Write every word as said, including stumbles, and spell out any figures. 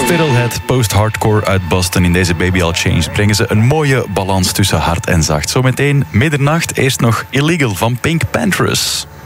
Fiddlehead, post-hardcore uit Boston. In deze Baby I'll Change brengen ze een mooie balans tussen hard en zacht. Zometeen middernacht, eerst nog Illegal van Pink Panthers.